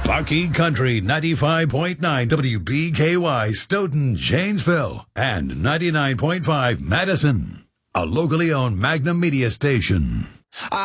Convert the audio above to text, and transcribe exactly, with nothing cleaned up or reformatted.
Bucky Country ninety-five point nine W B K Y Stoughton, Janesville, and ninety-nine point five Madison, a locally owned Magnum media station.